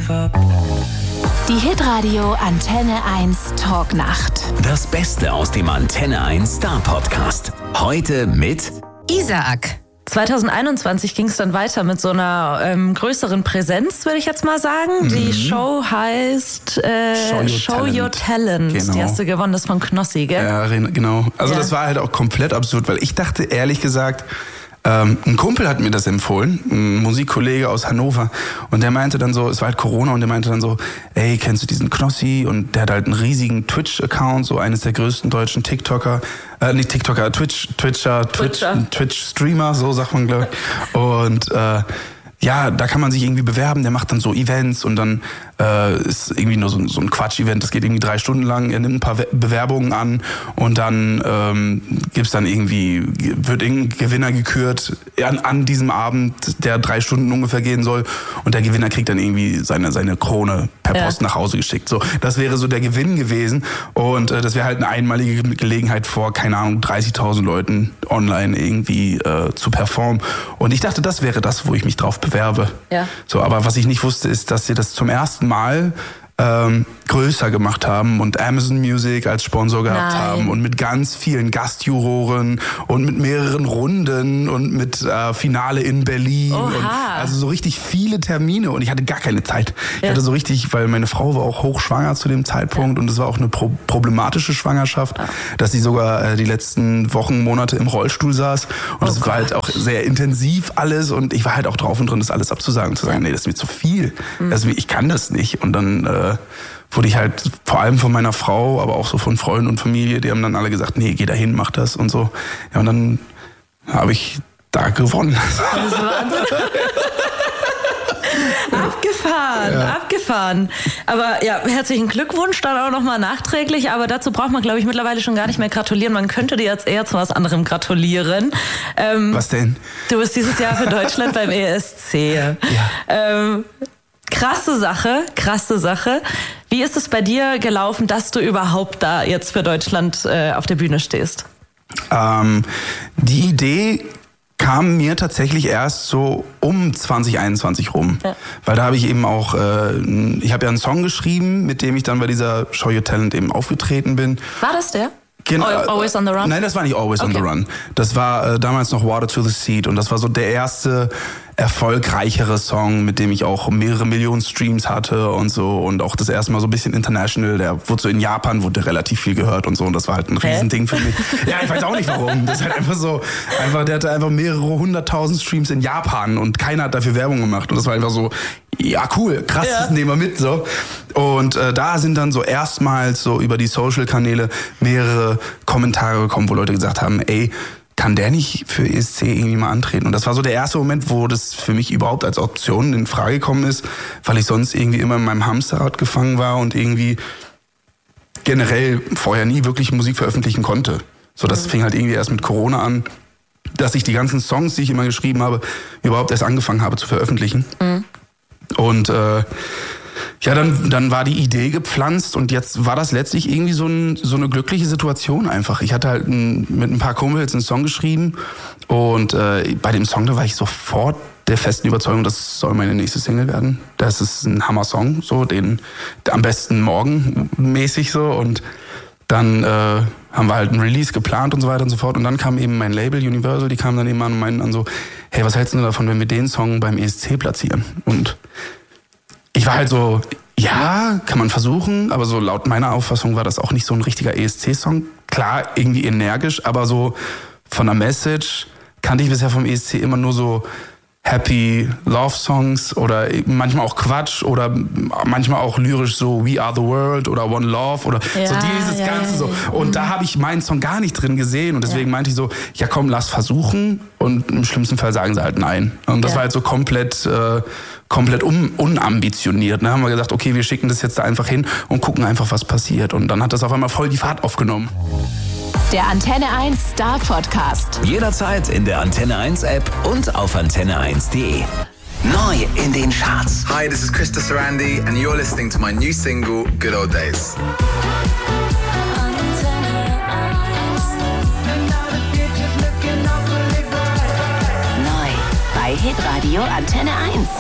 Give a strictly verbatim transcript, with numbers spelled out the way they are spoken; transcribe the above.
Die Hitradio Antenne eins Talknacht. Das Beste aus dem Antenne eins Star Podcast. Heute mit Isaac. zwanzig einundzwanzig ging es dann weiter mit so einer ähm, größeren Präsenz, würde ich jetzt mal sagen. Mhm. Die Show heißt äh, Show, Your, Show Talent. Your Talent. Genau. Die hast du gewonnen, das von Knossi, gell? Ja, genau. Also ja. Das war halt auch komplett absurd, weil ich dachte, ehrlich gesagt, ähm, ein Kumpel hat mir das empfohlen, ein Musikkollege aus Hannover. Und der meinte dann so, es war halt Corona, und der meinte dann so, ey, kennst du diesen Knossi? Und der hat halt einen riesigen Twitch-Account, so eines der größten deutschen TikToker. Äh, nicht TikToker, Twitch, Twitcher, Twitch, Twitch-Streamer, so sagt man, glaube ich. Und äh, ja, da kann man sich irgendwie bewerben, der macht dann so Events und dann äh, ist irgendwie nur so, so ein Quatsch-Event, das geht irgendwie drei Stunden lang, er nimmt ein paar Bewerbungen an und dann ähm, gibt's dann irgendwie, wird irgendein Gewinner gekürt an, an diesem Abend, der drei Stunden ungefähr gehen soll, und der Gewinner kriegt dann irgendwie seine, seine Krone per Post ja. nach Hause geschickt. So, das wäre so der Gewinn gewesen, und äh, das wäre halt eine einmalige Gelegenheit vor, keine Ahnung, dreißigtausend Leuten online irgendwie äh, zu performen, und ich dachte, das wäre das, wo ich mich drauf bewerbe. Ja. So, aber was ich nicht wusste, ist, dass sie das zum ersten Mal ähm, größer gemacht haben und Amazon Music als Sponsor gehabt Nein. haben und mit ganz vielen Gastjuroren und mit mehreren Runden und mit äh, Finale in Berlin. Und also so richtig viele Termine, und ich hatte gar keine Zeit. Ja. Ich hatte so richtig, weil meine Frau war auch hochschwanger zu dem Zeitpunkt, ja. und es war auch eine pro- problematische Schwangerschaft, ja. dass sie sogar äh, die letzten Wochen, Monate im Rollstuhl saß, und es oh war halt auch sehr intensiv alles, und ich war halt auch drauf und drin, das alles abzusagen, zu sagen, nee, das ist mir zu viel. Mhm. Also ich kann das nicht. Und dann äh, wurde ich halt vor allem von meiner Frau, aber auch so von Freunden und Familie, die haben dann alle gesagt, nee, geh da hin, mach das und so. Ja, und dann habe ich da gewonnen. Das ist Wahnsinn. Abgefahren, ja. abgefahren. Aber ja, herzlichen Glückwunsch dann auch nochmal nachträglich. Aber dazu braucht man, glaube ich, mittlerweile schon gar nicht mehr gratulieren. Man könnte dir jetzt eher zu was anderem gratulieren. Ähm, was denn? Du bist dieses Jahr für Deutschland beim E S C. Ja. Ähm, Krasse Sache, krasse Sache. Wie ist es bei dir gelaufen, dass du überhaupt da jetzt für Deutschland äh, auf der Bühne stehst? Ähm, die Idee kam mir tatsächlich erst so um zwanzig einundzwanzig rum. Ja. Weil da habe ich eben auch, äh, ich habe ja einen Song geschrieben, mit dem ich dann bei dieser Show Your Talent eben aufgetreten bin. War das der? Genau. Always on the Run? Nein, das war nicht Always okay. on the Run. Das war äh, damals noch Water to the Seed, und das war so der erste erfolgreichere Song, mit dem ich auch mehrere Millionen Streams hatte und so, und auch das erste Mal so ein bisschen international. Der wurde so in Japan, wurde relativ viel gehört und so, und das war halt ein Hä? Riesending für mich. Ja, ich weiß auch nicht warum. Das ist halt einfach so, einfach, der hatte einfach mehrere hunderttausend Streams in Japan, und keiner hat dafür Werbung gemacht, und das war einfach so, ja cool, krass, ja. das nehmen wir mit, so. Und äh, da sind dann so erstmals so über die Social-Kanäle mehrere Kommentare gekommen, wo Leute gesagt haben, ey, kann der nicht für E S C irgendwie mal antreten? Und das war so der erste Moment, wo das für mich überhaupt als Option in Frage gekommen ist, weil ich sonst irgendwie immer in meinem Hamsterrad gefangen war und irgendwie generell vorher nie wirklich Musik veröffentlichen konnte. So, das mhm. fing halt irgendwie erst mit Corona an, dass ich die ganzen Songs, die ich immer geschrieben habe, überhaupt erst angefangen habe zu veröffentlichen. Mhm. Und äh, ja, dann, dann war die Idee gepflanzt, und jetzt war das letztlich irgendwie so, ein, so eine glückliche Situation einfach. Ich hatte halt ein, mit ein paar Kumpels einen Song geschrieben, und äh, bei dem Song, da war ich sofort der festen Überzeugung, das soll meine nächste Single werden. Das ist ein Hammer-Song, so den am besten morgen mäßig so, und dann äh, haben wir halt einen Release geplant und so weiter und so fort, und dann kam eben mein Label Universal, die kamen dann eben an und meinten dann so, hey, was hältst du davon, wenn wir den Song beim E S C platzieren? Und ich war halt so, ja, kann man versuchen, aber so laut meiner Auffassung war das auch nicht so ein richtiger E S C-Song. Klar, irgendwie energisch, aber so von der Message kannte ich bisher vom E S C immer nur so Happy Love Songs oder manchmal auch Quatsch oder manchmal auch lyrisch so We Are the World oder One Love oder ja, so dieses ja, Ganze so. Und mhm. da habe ich meinen Song gar nicht drin gesehen, und deswegen ja. meinte ich so, ja komm, lass versuchen, und im schlimmsten Fall sagen sie halt nein. Und das ja. war halt so komplett äh, komplett un- unambitioniert. Da haben wir gesagt, okay, wir schicken das jetzt da einfach hin und gucken einfach, was passiert. Und dann hat das auf einmal voll die Fahrt aufgenommen. Der Antenne eins Star Podcast. Jederzeit in der Antenne eins App und auf antenne eins punkt de. Neu in den Charts. Hi, this is Krista Sarandi and you're listening to my new single, Good Old Days. Neu bei Hitradio Antenne eins.